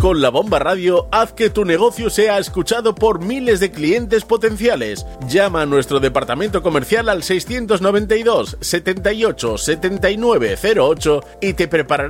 Con La Bomba Radio, haz que tu negocio sea escuchado por miles de clientes potenciales. Llama a nuestro departamento comercial al 692 78 79 08 y te prepararemos